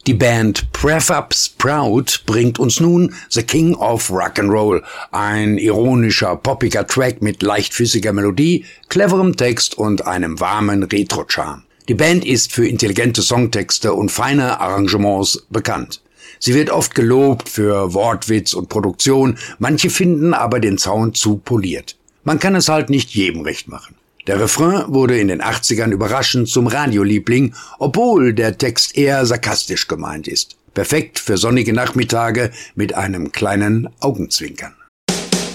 Die Band Prefab's Proud bringt uns nun The King of Rock'n'Roll, ein ironischer, poppiger Track mit leichtfüßiger Melodie, cleverem Text und einem warmen Retro-Charme. Die Band ist für intelligente Songtexte und feine Arrangements bekannt. Sie wird oft gelobt für Wortwitz und Produktion, manche finden aber den Sound zu poliert. Man kann es halt nicht jedem recht machen. Der Refrain wurde in den 80ern überraschend zum Radioliebling, obwohl der Text eher sarkastisch gemeint ist. Perfekt für sonnige Nachmittage mit einem kleinen Augenzwinkern.